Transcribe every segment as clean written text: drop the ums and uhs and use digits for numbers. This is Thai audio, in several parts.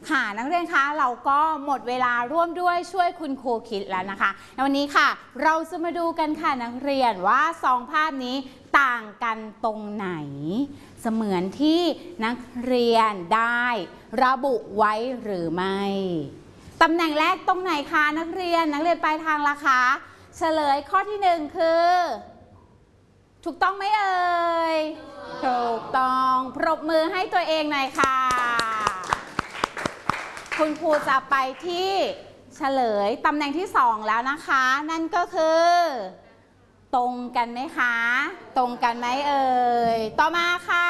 ค่ะนักเรียนคะเราก็หมดเวลาร่วมด้วยช่วยคุณครูคิดแล้วนะคะวันนี้ค่ะเราจะมาดูกันค่ะนักเรียนว่า2ภาพนี้ต่างกันตรงไหนเสมือนที่นักเรียนได้ระบุไว้หรือไม่ตำแหน่งแรกตรงไหนคะนักเรียนปลายทางล่ะคะเฉลยข้อที่1คือถูกต้องไหมเอ่ยถูกต้องปรบมือให้ตัวเองหน่อยค่ะคุณครูจะไปที่เฉลยตำแหน่งที่2แล้วนะคะนั่นก็คือตรงกันไหมคะตรงกันไหมเอ่ยต่อมาค่ะ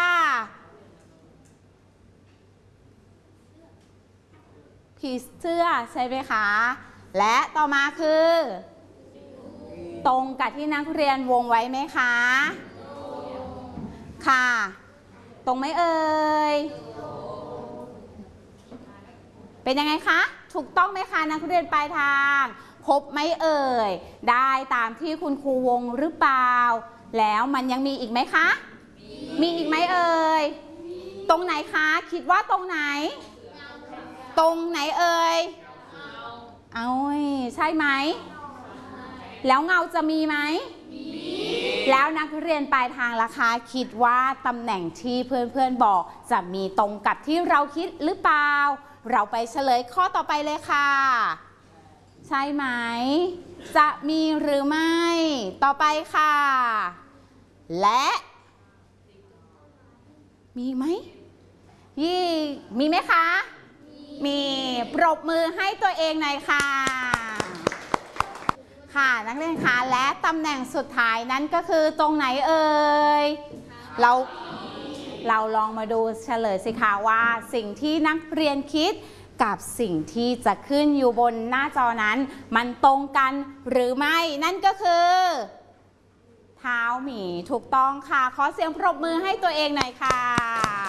ผีเสื้อใช่ไหมคะและต่อมาคือตรงกับที่นักเรียนวงไว้ไหมคะค่ะตรงไหมเอ่ยเป็นยังไงคะถูกต้องไหมคะนักเรียนปลายทางครบไหมเอ่ยได้ตามที่คุณครูวงหรือเปล่าแล้วมันยังมีอีกไหมคะมีอีกไหมเอ่ยตรงไหนคะคิดว่าตรงไหนตรงไหนเอ่ยเอาใช่ไหมแล้วเงาจะมีไหมแล้วนักเรียนปลายทางล่ะคะคิดว่าตำแหน่งที่เพื่อนๆบอกจะมีตรงกับที่เราคิดหรือเปล่าเราไปเฉลยข้อต่อไปเลยค่ะใช่ไหมจะมีหรือไม่ต่อไปค่ะและมีไหมมีไหมคะมีปรบมือให้ตัวเองหน่อยค่ะค่ะนักเรียนคะและตำแหน่งสุดท้ายนั้นก็คือตรงไหนเอ่ยเราลองมาดูเฉลยสิคะว่าสิ่งที่นักเรียนคิดกับสิ่งที่จะขึ้นอยู่บนหน้าจอนั้นมันตรงกันหรือไม่นั่นก็คือเท้าหมีถูกต้องค่ะขอเสียงปรบมือให้ตัวเองหน่อยค่ะ